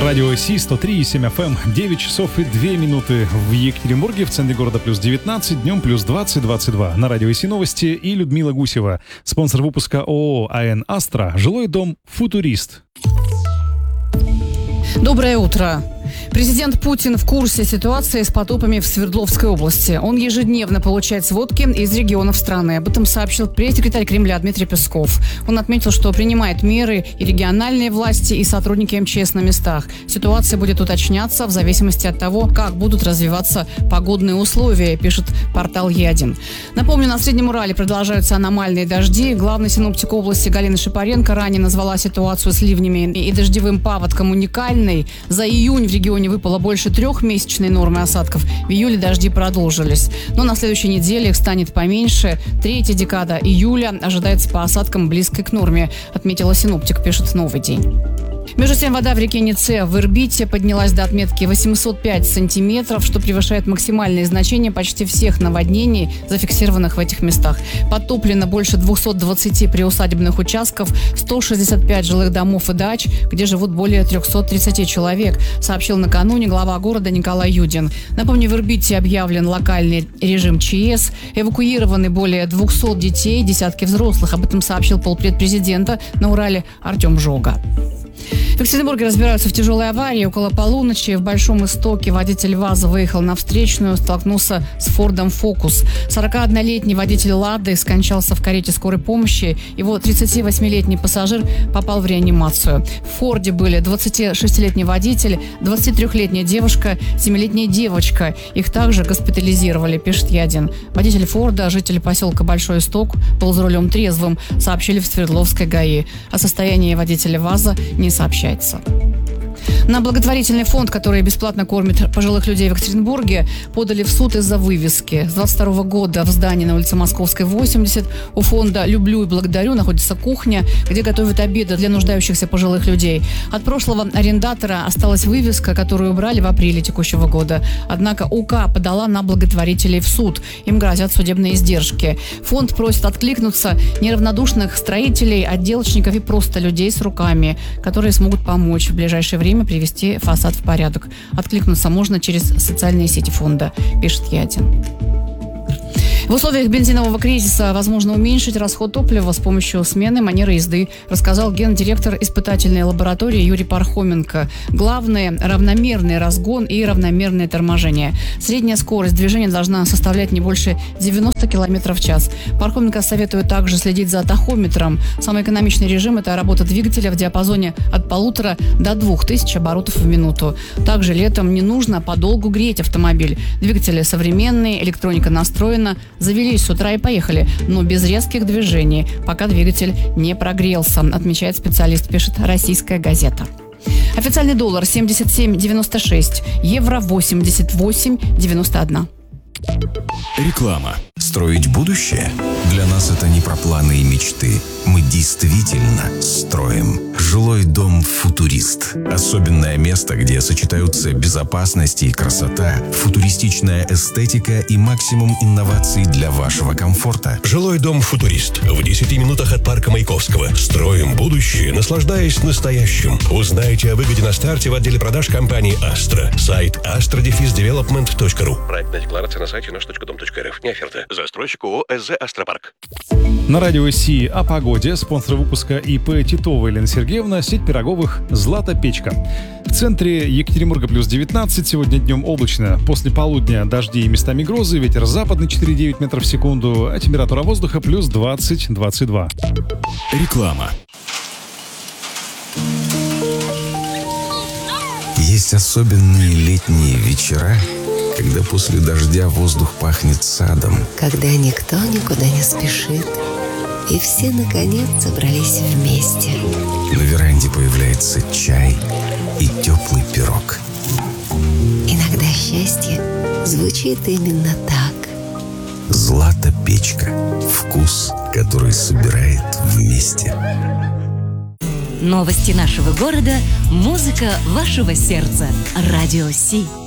Радио Си 103,7 FM, 9 часов и 2 минуты в Екатеринбурге, в центре города плюс 19, днем плюс 20-22. На Радио Си новости и Людмила Гусева. Спонсор выпуска ООО АН «Астра», жилой дом «Футурист». Доброе утро. Президент Путин в курсе ситуации с потопами в Свердловской области. Он ежедневно получает сводки из регионов страны. Об этом сообщил пресс-секретарь Кремля Дмитрий Песков. Он отметил, что принимает меры и региональные власти, и сотрудники МЧС на местах. Ситуация будет уточняться в зависимости от того, как будут развиваться погодные условия, пишет портал Е1. Напомню, на Среднем Урале продолжаются аномальные дожди. Главный синоптик области Галина Шипаренко ранее назвала ситуацию с ливнями и дождевым паводком уникальной. За июнь в регионе выпало больше 3-месячной нормы осадков. В июле дожди продолжились. Но на следующей неделе их станет поменьше. Третья декада июля ожидается по осадкам близкой к норме, отметила синоптик, пишет «Новый день». Между тем, вода в реке Нице в Ирбите поднялась до отметки 805 сантиметров, что превышает максимальные значения почти всех наводнений, зафиксированных в этих местах. Подтоплено больше 220 приусадебных участков, 165 жилых домов и дач, где живут более 330 человек, сообщил накануне глава города Николай Юдин. Напомню, в Ирбите объявлен локальный режим ЧС, эвакуированы более 200 детей, десятки взрослых. Об этом сообщил полпред президента на Урале Артем Жога. В Екатеринбурге разбираются в тяжелой аварии. Около полуночи в Большом Истоке водитель ВАЗа выехал на встречную, столкнулся с Фордом Фокус. 41-летний водитель Лады скончался в карете скорой помощи. Его 38-летний пассажир попал в реанимацию. В Форде были 26-летний водитель, 23-летняя девушка, 7-летняя девочка. Их также госпитализировали, пишет Е1. Водитель Форда, житель поселка Большой Исток, был за рулем трезвым, сообщили в Свердловской ГАИ. О состоянии водителя ВАЗа не сообщается. На благотворительный фонд, который бесплатно кормит пожилых людей в Екатеринбурге, подали в суд из-за вывески. С 22 года в здании на улице Московской, 80, у фонда «Люблю и благодарю» находится кухня, где готовят обеды для нуждающихся пожилых людей. От прошлого арендатора осталась вывеска, которую убрали в апреле текущего года. Однако УК подала на благотворителей в суд. Им грозят судебные издержки. Фонд просит откликнуться неравнодушных строителей, отделочников и просто людей с руками, которые смогут помочь в ближайшее время привести фасад в порядок. Откликнуться можно через социальные сети фонда, пишет Е1. В условиях бензинового кризиса возможно уменьшить расход топлива с помощью смены манеры езды, рассказал гендиректор испытательной лаборатории Юрий Пархоменко. Главное – равномерный разгон и равномерное торможение. Средняя скорость движения должна составлять не больше 90 км в час. Пархоменко советует также следить за тахометром. Самый экономичный режим – это работа двигателя в диапазоне от 1500 до 2000 оборотов в минуту. Также летом не нужно подолгу греть автомобиль. Двигатели современные, электроника настроена. Завелись с утра и поехали, но без резких движений, пока двигатель не прогрелся, отмечает специалист, пишет «Российская газета». Официальный доллар 77,96, евро 88,91. Реклама. Строить будущее? Для нас это не про планы и мечты. Мы действительно строим. Жилой дом «Футурист». Особенное место, где сочетаются безопасность и красота, футуристичная эстетика и максимум инноваций для вашего комфорта. Жилой дом «Футурист». В 10 минутах от парка Маяковского. Строим будущее, наслаждаясь настоящим. Узнайте о выгоде на старте в отделе продаж компании «Астра». Сайт astra-development.ru. Проектная декларация на сайте наш.дом.рф. Не оферта. Застройщик ООО СЗ «Астропарк». На Радио Си о погоде. Спонсор выпуска ИП Титова Елена Сергеевна. Сеть пироговых «Злата Печка». В центре Екатеринбурга плюс 19. Сегодня днем облачно. После полудня дожди и местами грозы. Ветер западный 4,9 метров в секунду. А температура воздуха плюс 20-22. Реклама. Есть особенные летние вечера, когда после дождя воздух пахнет садом. Когда никто никуда не спешит, и все, наконец, собрались вместе. На веранде появляется чай и теплый пирог. Иногда счастье звучит именно так. «Злата Печка». Вкус, который собирает вместе. Новости нашего города, музыка вашего сердца. Радио Си.